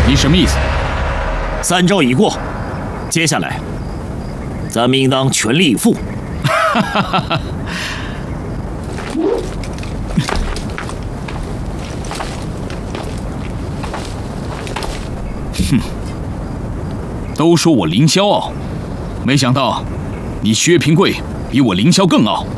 你什么意思 ？3招已过，接下来咱们应当全力以赴。 哼，都说我凌霄傲，没想到你薛平贵比我凌霄更傲。